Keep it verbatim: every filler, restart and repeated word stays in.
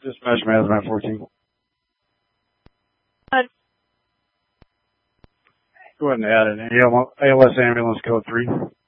Dispatch Management fourteen. Uh, Go ahead and add an A L S ambulance code three.